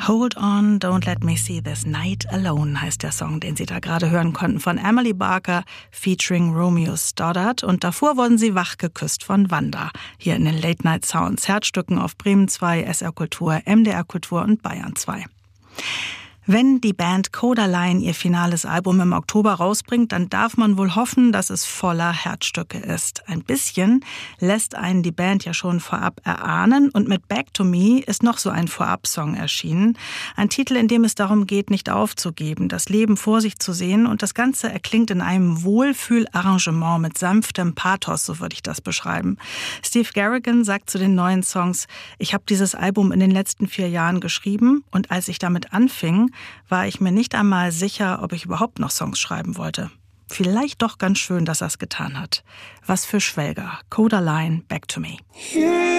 Hold on, don't let me see this night alone heißt der Song, den Sie da gerade hören konnten, von Emily Barker featuring Romeo Stoddart. Und davor wurden Sie wach geküsst von Wanda. Hier in den Late Night Sounds, Herzstücken auf Bremen 2, SR Kultur, MDR Kultur und Bayern 2. Wenn die Band Kodaline ihr finales Album im Oktober rausbringt, dann darf man wohl hoffen, dass es voller Herzstücke ist. Ein bisschen lässt einen die Band ja schon vorab erahnen und mit Back to Me ist noch so ein Vorab-Song erschienen. Ein Titel, in dem es darum geht, nicht aufzugeben, das Leben vor sich zu sehen und das Ganze erklingt in einem Wohlfühlarrangement mit sanftem Pathos, so würde ich das beschreiben. Steve Garrigan sagt zu den neuen Songs: Ich habe dieses Album in den letzten 4 Jahren geschrieben und als ich damit anfing, war ich mir nicht einmal sicher, ob ich überhaupt noch Songs schreiben wollte. Vielleicht doch ganz schön, dass er es getan hat. Was für Schwelger. Kodaline, Back to Me.